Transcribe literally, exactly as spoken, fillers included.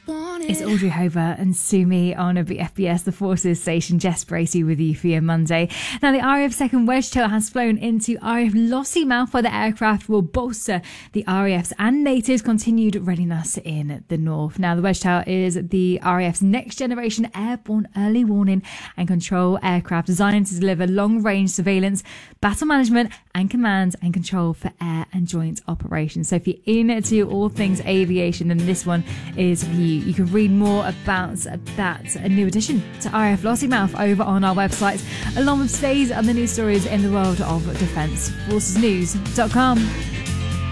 It's Audrey Hobart and Sumi on a F B S, the Forces Station. Jess Bracey with you for your Monday. Now, the R A F second Wedgetail has flown into R A F Lossiemouth, where the aircraft will bolster the R A F's and NATO's continued readiness in the north. Now, the Wedgetail is the R A F's next generation airborne early warning and control aircraft designed to deliver long-range surveillance, battle management and command and control for air and joint operations. So if you're into all things aviation, then this one is for you. You can read more about that, a new addition to R A F Lossiemouth, over on our website, along with today's other news stories in the world of defence. forces news dot com.